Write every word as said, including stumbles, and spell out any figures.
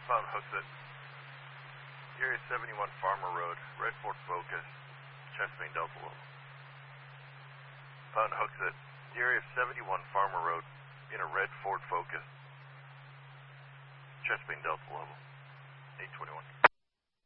Fountain Hooks it. Area seventy-one Farmer Road, Red Ford Focus, Chesapeake Delta Level. Fountain Hooks it. Area seventy-one Farmer Road, in a Red Ford Focus, Chesapeake Delta Level, eight twenty-one.